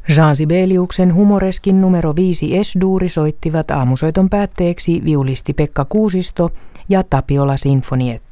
Jean Sibeliuksen humoreskin numero 5 S-duuri soittivat aamusoiton päätteeksi viulisti Pekka Kuusisto ja Tapiola Sinfonietta.